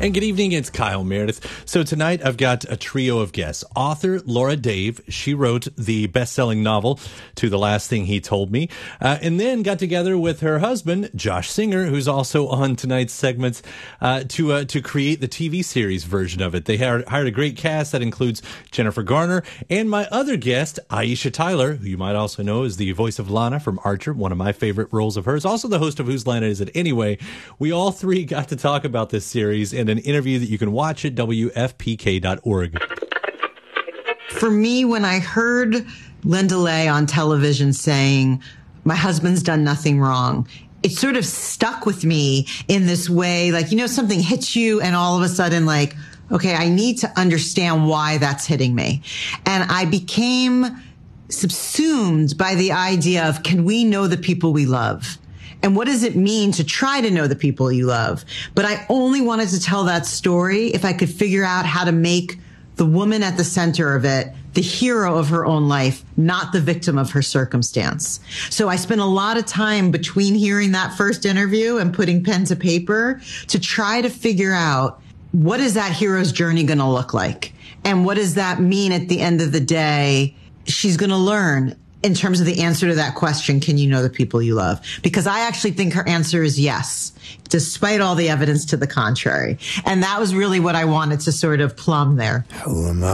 And good evening, it's Kyle Meredith. So tonight I've got a trio of guests. Author Laura Dave, she wrote the best-selling novel To the Last Thing He Told Me, and then got together with her husband, Josh Singer, who's also on tonight's segments, to create the TV series version of it. They hired a great cast that includes Jennifer Garner and my other guest, Aisha Tyler, who you might also know as the voice of Lana from Archer, one of my favorite roles of hers, also the host of Whose Line Is It Anyway. We all three got to talk about this series in an interview that you can watch at WFPK.org. For me, when I heard Linda Lay on television saying, my husband's done nothing wrong, it sort of stuck with me in this way, like, you know, something hits you and all of a sudden, like, okay, I need to understand why that's hitting me. And I became subsumed by the idea of, can we know the people we love? And what does it mean to try to know the people you love? But I only wanted to tell that story if I could figure out how to make the woman at the center of it the hero of her own life, not the victim of her circumstance. So I spent a lot of time between hearing that first interview and putting pen to paper to try to figure out, what is that hero's journey going to look like? And what does that mean at the end of the day she's going to learn in terms of the answer to that question, can you know the people you love? Because I actually think her answer is yes, despite all the evidence to the contrary. And that was really what I wanted to sort of plumb there. Who am I?